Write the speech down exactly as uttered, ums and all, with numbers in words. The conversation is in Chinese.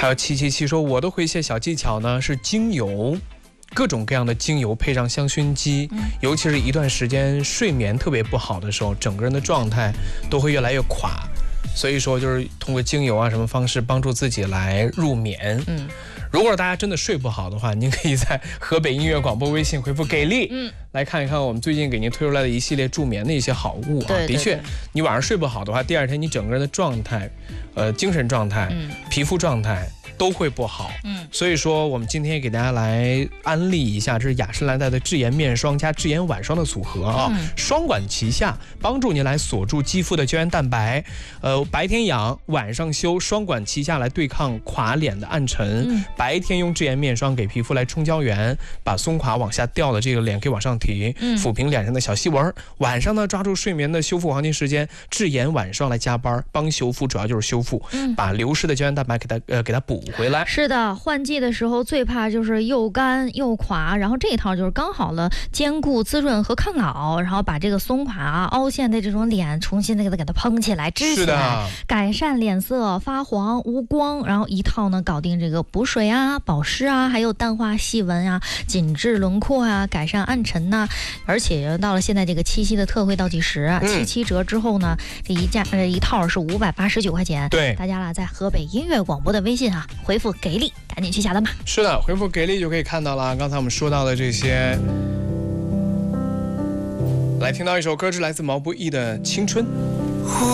还有七七七说，我的回血小技巧呢是精油。各种各样的精油配上香薰机、嗯、尤其是一段时间睡眠特别不好的时候，整个人的状态都会越来越垮，所以说就是通过精油啊什么方式帮助自己来入眠。嗯，如果大家真的睡不好的话，您可以在河北音乐广播微信回复给力，嗯，来看一看我们最近给您推出来的一系列助眠的一些好物啊。 对对对， 的确，你晚上睡不好的话，第二天你整个人的状态，呃，精神状态、嗯、皮肤状态都会不好。嗯，所以说我们今天给大家来安利一下，这是雅诗兰黛的智妍面霜加智妍晚霜的组合啊，嗯、双管齐下，帮助你来锁住肌肤的胶原蛋白，呃，白天养，晚上修，双管齐下来对抗垮脸的暗沉。嗯、白天用智妍面霜给皮肤来充胶原，把松垮往下掉的这个脸给往上提，嗯、抚平脸上的小细纹。晚上呢，抓住睡眠的修复黄金时间，智妍晚霜来加班，帮修复，主要就是修复，嗯、把流失的胶原蛋白给它呃给它补回来。 是的，换季的时候最怕就是又干又垮，然后这一套就是刚好了，兼顾滋润和抗老，然后把这个松垮啊、凹陷的这种脸重新那个给它蓬起来、支起来，改善脸色发黄无光，然后一套呢搞定这个补水啊、保湿啊，还有淡化细纹啊、紧致轮廓啊、改善暗沉呐、啊，而且到了现在这个七夕的特惠倒计时啊，七七折之后呢，这一价呃一套是五百八十九块钱。 对， 大家啦在河北音乐广播的微信啊回复给力，赶紧去下单吧。 是的，回复给力就可以看到了。刚才我们说到的这些，来听到一首歌，是来自毛不易的《青春》。